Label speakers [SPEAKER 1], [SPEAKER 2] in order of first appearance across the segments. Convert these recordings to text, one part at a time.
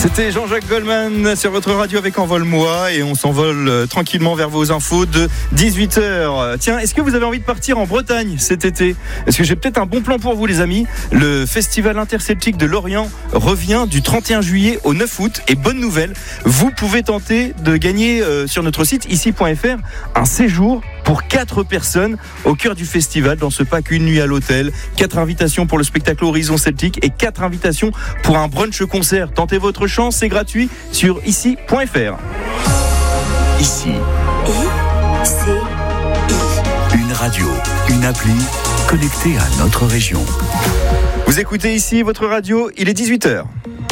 [SPEAKER 1] C'était Jean-Jacques Goldman sur votre radio avec Envole-moi et on s'envole tranquillement vers vos infos de 18h. Tiens, est-ce que vous avez envie de partir en Bretagne cet été ? Est-ce que j'ai peut-être un bon plan pour vous les amis ? Le Festival interceltique de Lorient revient du 31 juillet au 9 août et bonne nouvelle, vous pouvez tenter de gagner sur notre site ici.fr un séjour pour 4 personnes au cœur du festival dans ce pack une nuit à l'hôtel, 4 invitations pour le spectacle Horizon Celtique et 4 invitations pour un brunch concert. Tentez votre chance, c'est gratuit sur ici.fr.
[SPEAKER 2] Ici. Une radio, une appli connectée à notre région.
[SPEAKER 1] Vous écoutez ici votre radio, il est 18h.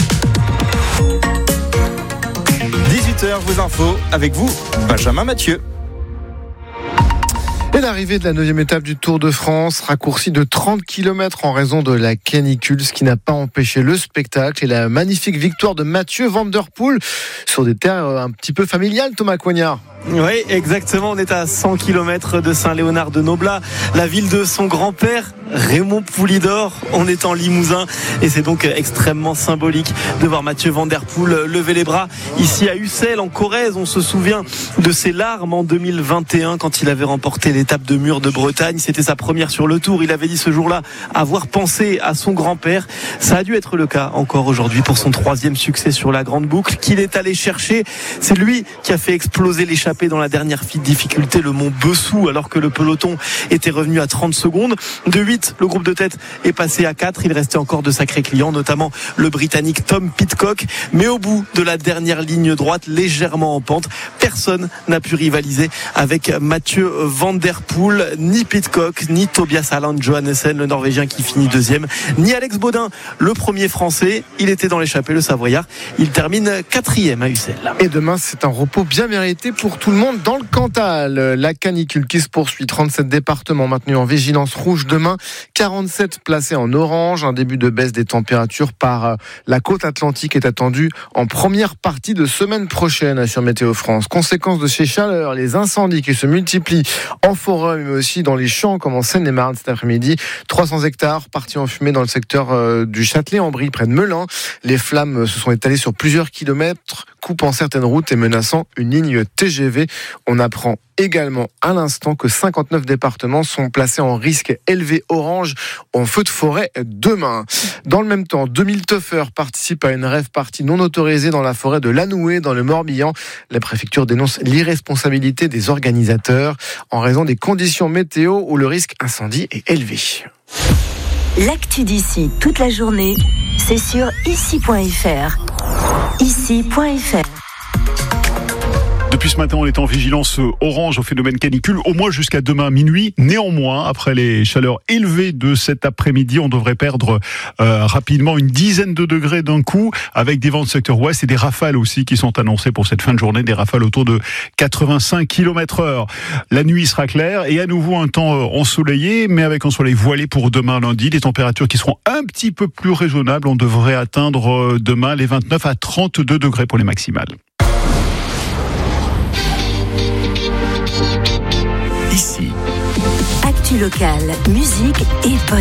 [SPEAKER 1] 18h, vos infos avec vous, Benjamin Mathieu.
[SPEAKER 3] Et l'arrivée de la 9e étape du Tour de France, raccourcie de 30 km en raison de la canicule, ce qui n'a pas empêché le spectacle et la magnifique victoire de Mathieu Van Der Poel sur des terres un petit peu familiales, Thomas Coignard.
[SPEAKER 4] Oui, exactement. On est à 100 km de Saint-Léonard-de-Noblat, la ville de son grand-père, Raymond Poulidor. On est en Limousin et c'est donc extrêmement symbolique de voir Mathieu Van Der Poel lever les bras ici à Ussel, en Corrèze. On se souvient de ses larmes en 2021 quand il avait remporté l'étape de Mur de Bretagne. C'était sa première sur le Tour. Il avait dit ce jour-là avoir pensé à son grand-père. Ça a dû être le cas encore aujourd'hui pour son 3e succès sur la Grande Boucle qu'il est allé chercher. C'est lui qui a fait exploser l'échappée dans la dernière difficulté, le mont Bessou, alors que le peloton était revenu à 30 secondes. De 8, le groupe de tête est passé à 4. Il restait encore de sacrés clients, notamment le Britannique Tom Pidcock. Mais au bout de la dernière ligne droite, légèrement en pente, personne n'a pu rivaliser avec Mathieu Van Der Poel, ni Pidcock, ni Tobias Aland Johannessen, le Norvégien qui finit 2e, ni Alex Baudin, le premier Français. Il était dans l'échappée, le Savoyard. Il termine 4e à Ussel.
[SPEAKER 3] Et demain, c'est un repos bien mérité pour tout le monde dans le Cantal. La canicule qui se poursuit, 37 départements maintenus en vigilance rouge demain, 47 placés en orange. Un début de baisse des températures par la côte atlantique est attendu en première partie de semaine prochaine sur Météo France. Conséquence de ces chaleurs, les incendies qui se multiplient en forêt mais aussi dans les champs comme en Seine-et-Marne cet après-midi. 300 hectares partis en fumée dans le secteur du Châtelet-en-Brie près de Melun. Les flammes se sont étalées sur plusieurs kilomètres, coupant certaines routes et menaçant une ligne TGV. On apprend également à l'instant que 59 départements sont placés en risque élevé orange en feu de forêt demain. Dans le même temps, 2000 teufeurs participent à une rave party non autorisée dans la forêt de Lanoué dans le Morbihan. La préfecture dénonce l'irresponsabilité des organisateurs en raison des conditions météo où le risque incendie est élevé.
[SPEAKER 5] L'actu d'ici toute la journée, c'est sur ici.fr. Ici.fr.
[SPEAKER 6] Depuis ce matin, on est en vigilance orange au phénomène canicule, au moins jusqu'à demain minuit. Néanmoins, après les chaleurs élevées de cet après-midi, on devrait perdre rapidement une dizaine de degrés d'un coup, avec des vents de secteur ouest et des rafales aussi qui sont annoncées pour cette fin de journée, des rafales autour de 85 km/h. La nuit sera claire et à nouveau un temps ensoleillé, mais avec un soleil voilé pour demain lundi. Des températures qui seront un petit peu plus raisonnables. On devrait atteindre demain les 29 à 32 degrés pour les maximales.
[SPEAKER 2] Ici.
[SPEAKER 5] Actu locale, musique et bonne